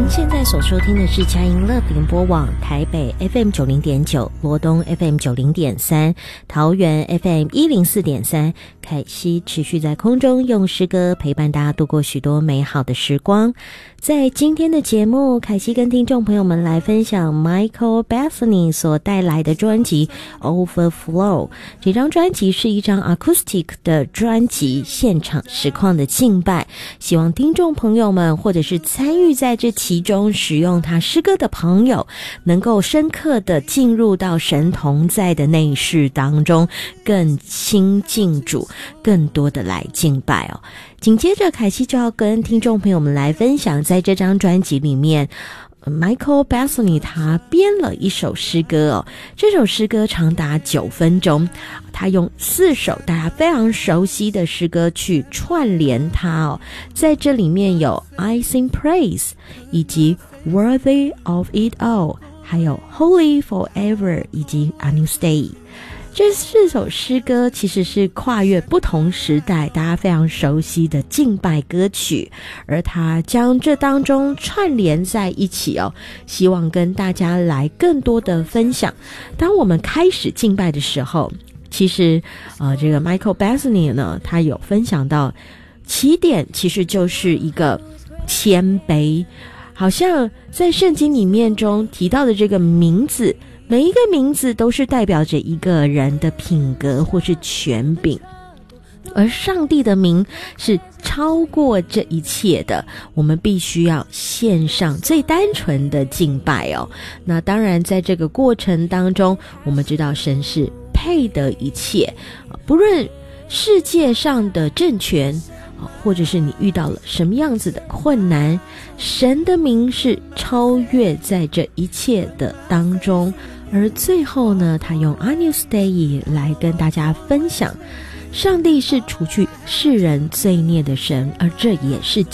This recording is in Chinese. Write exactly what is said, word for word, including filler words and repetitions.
现在所收听的是佳音乐联播网台北 F M 九零点九、罗东 F M 九零点三、桃园 F M 一零四点三。凯西持续在空中用诗歌陪伴大家度过许多美好的时光。在今天的节目，凯西跟听众朋友们来分享 Michael Bethany 所带来的专辑 Overflow。 这张专辑是一张 acoustic 的专辑，现场实况的敬拜，希望听众朋友们或者是参与在这其中使用他诗歌的朋友，能够深刻的进入到神同在的内室当中，更亲近主，更多的来敬拜哦。紧接着凯西就要跟听众朋友们来分享，在这张专辑里面Michael Bethany 他编了一首诗歌哦，这首诗歌长达九分钟，他用四首大家非常熟悉的诗歌去串联它哦，在这里面有 I Sing Praise 以及 Worthy of It All， 还有 Holy Forever 以及 A New Day。这四首诗歌其实是跨越不同时代大家非常熟悉的敬拜歌曲，而他将这当中串联在一起哦，希望跟大家来更多的分享。当我们开始敬拜的时候，其实呃，这个 Michael Bethany 呢，他有分享到起点其实就是一个谦卑，好像在圣经里面中提到的这个名字，每一个名字都是代表着一个人的品格或是权柄，而上帝的名是超过这一切的，我们必须要献上最单纯的敬拜哦。那当然在这个过程当中，我们知道神是配得一切，不论世界上的政权或者是你遇到了什么样子的困难，神的名是超越在这一切的当中。而最后呢，他用 Agnus Dei 来跟大家分享，上帝是除去世人罪孽的神，而这也是